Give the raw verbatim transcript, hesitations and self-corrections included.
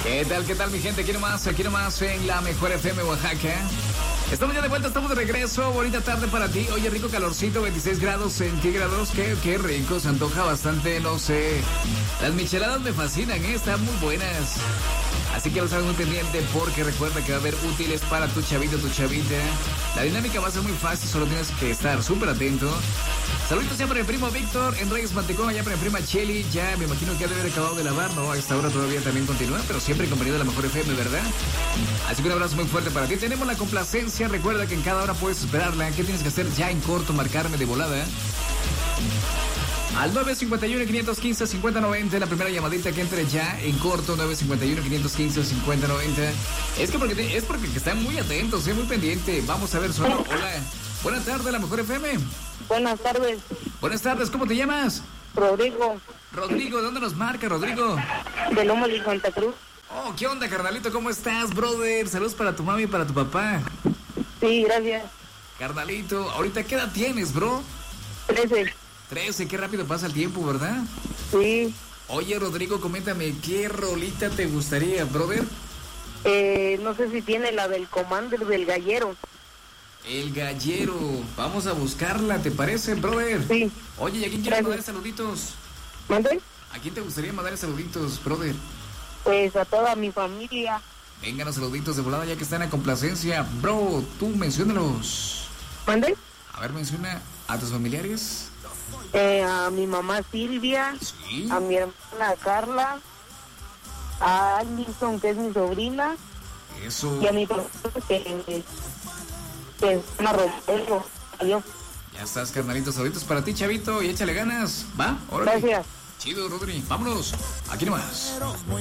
¿Qué tal, qué tal, mi gente? Aquí nomás, aquí nomás en la Mejor F M Oaxaca. Estamos ya de vuelta, estamos de regreso. Bonita tarde para ti. Oye, rico calorcito, veintiséis grados centígrados. Qué, qué rico, se antoja bastante, no sé. Las micheladas me fascinan, ¿eh? Están muy buenas. Así que lo sabes muy pendiente porque recuerda que va a haber útiles para tu chavito, tu chavita. La dinámica va a ser muy fácil, solo tienes que estar súper atento. Saluditos ya para el primo Víctor, en Reyes Mantecón, ya para el prima Cheli. Ya me imagino que ya debe haber acabado de lavar, ¿no? A esta hora todavía también continúa, pero siempre compañía de la Mejor F M, ¿verdad? Así que un abrazo muy fuerte para ti. Tenemos la complacencia, recuerda que en cada hora puedes esperarla. ¿Qué tienes que hacer ya en corto? Marcarme de volada al nueve cinco uno, cinco uno cinco, cinco cero nueve cero, la primera llamadita que entre ya en corto, nueve cinco uno, cinco uno cinco, cinco cero nueve cero. Es que porque te, es porque están muy atentos, ¿eh? Muy pendiente. Vamos a ver solo. Hola. Buenas tardes, la Mejor F M. Buenas tardes. Buenas tardes, ¿cómo te llamas? Rodrigo. Rodrigo, ¿de dónde nos marca, Rodrigo? De Lomas de Santa Cruz. Oh, ¿qué onda, carnalito? ¿Cómo estás, brother? Saludos para tu mami y para tu papá. Sí, gracias. Carnalito, ¿ahorita qué edad tienes, bro? Trece. Trece, qué rápido pasa el tiempo, ¿verdad? Sí. Oye, Rodrigo, coméntame, ¿qué rolita te gustaría, brother? Eh, no sé si tiene la del Commander del Gallero. El Gallero, vamos a buscarla, ¿te parece, brother? Sí. Oye, ¿y a quién quieres mandar saluditos? ¿Mande? ¿A quién te gustaría mandar saluditos, brother? Pues a toda mi familia. Vengan los saluditos de volada ya que están a complacencia. Bro, tú menciónalos. ¿Mande? A ver, menciona a tus familiares. Eh, a mi mamá Silvia. Sí. A mi hermana Carla. A Alison, que es mi sobrina. Eso. Y a mi papá, que, que es una Rodrigo. Adiós. Ya estás, carnalitos. Saluditos para ti, chavito. Y échale ganas. ¿Va? Órale. Gracias. Chido, Rodri. Vámonos. Aquí nomás.